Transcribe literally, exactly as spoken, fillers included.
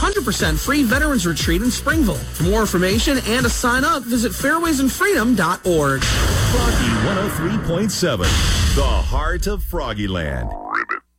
hundred percent free Veterans Retreat in Springville. For more information and to sign up, visit fairways and freedom dot org. Froggy one oh three point seven, the heart of Froggyland.